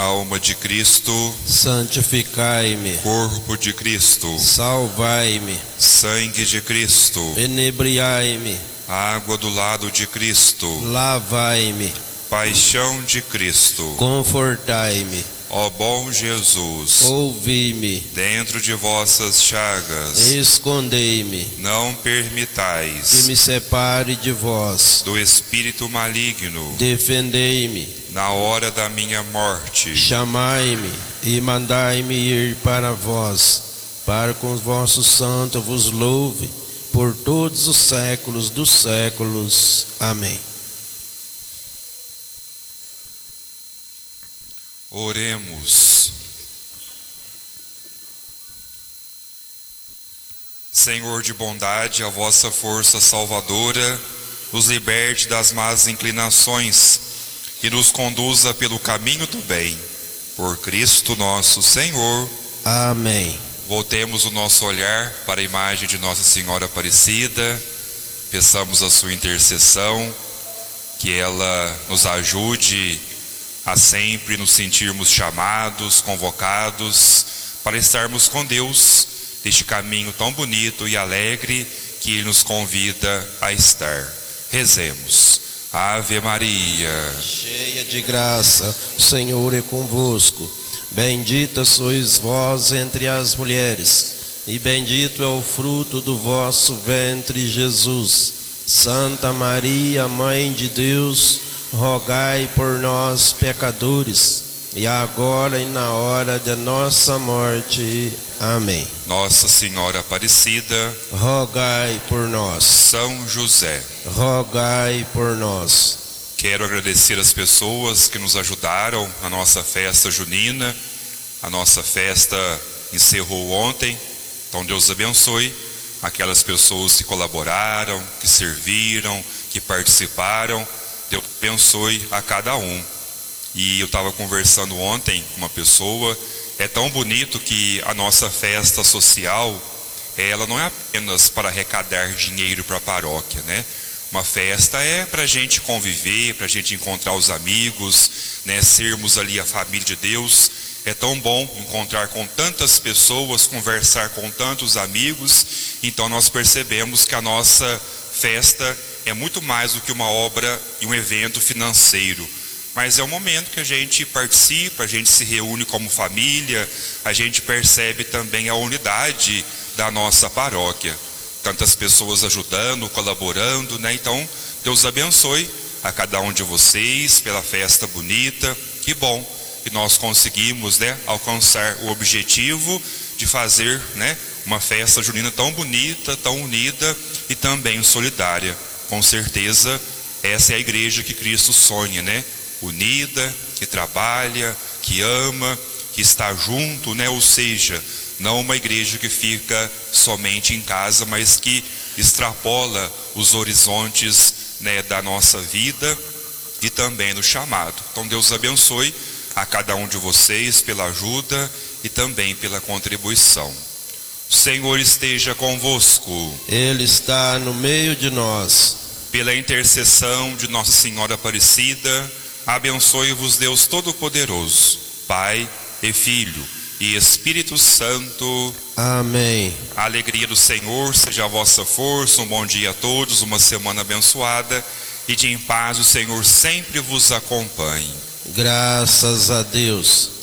Alma de Cristo, santificai-me. corpo de Cristo, Salvai-me. sangue de Cristo, Enebriai-me. água do lado de Cristo, Lavai-me. paixão de Cristo. Confortai-me. Ó bom Jesus, Ouvi-me. dentro de vossas chagas, Escondei-me. não Que permitais me separe de vós. do espírito maligno, Defendei-me. na hora da minha morte. Chamai-me e mandai-me ir para vós, para com os vossos santos vos louve por todos os séculos dos séculos. Amém. Oremos. Senhor de bondade, a vossa força salvadora nos liberte das más inclinações e nos conduza pelo caminho do bem. Por Cristo nosso Senhor. Amém. Voltemos o nosso olhar para a imagem de Nossa Senhora Aparecida. Peçamos a sua intercessão, que ela nos ajude a sempre nos sentirmos chamados, convocados para estarmos com Deus neste caminho tão bonito e alegre que Ele nos convida a estar. Rezemos. Ave Maria, Cheia de graça, o Senhor é convosco. Bendita sois vós entre as mulheres, e bendito é o fruto do vosso ventre, Jesus. Santa Maria, Mãe de Deus, rogai por nós, pecadores, e agora e na hora de nossa morte. Amém. Nossa Senhora Aparecida, Rogai por nós. São José. Rogai por nós. Quero agradecer as pessoas que nos ajudaram na nossa festa junina. A nossa festa encerrou ontem, então Deus abençoe aquelas pessoas que colaboraram, que serviram, que participaram. Deus abençoe a cada um. E eu estava conversando ontem com uma pessoa. É tão bonito que a nossa festa social, ela não é apenas para arrecadar dinheiro para a paróquia, né? Uma festa é para a gente conviver, para a gente encontrar os amigos, né? Sermos ali a família de Deus. É tão bom encontrar com tantas pessoas, conversar com tantos amigos. Então nós percebemos que a nossa festa é muito mais do que uma obra e um evento financeiro. Mas é um momento que a gente participa, a gente se reúne como família, a gente percebe também a unidade da nossa paróquia. Tantas pessoas ajudando, colaborando, né? Então, Deus abençoe a cada um de vocês pela festa bonita. Que bom que nós conseguimos, né, alcançar o objetivo de fazer, né, uma festa junina tão bonita, tão unida e também solidária. Com certeza, essa é a igreja que Cristo sonha, né? Unida, que trabalha, que ama, que está junto, né? Ou seja, não uma igreja que fica somente em casa, mas que extrapola os horizontes, né, da nossa vida e também do chamado. Então Deus abençoe a cada um de vocês pela ajuda e também pela contribuição. O Senhor esteja convosco. Ele está no meio de nós. Pela intercessão de Nossa Senhora Aparecida, abençoe-vos Deus Todo-Poderoso, Pai e Filho e Espírito Santo. Amém. A alegria do Senhor seja a vossa força. Um bom dia a todos, uma semana abençoada e de em paz o Senhor sempre vos acompanhe. Graças a Deus.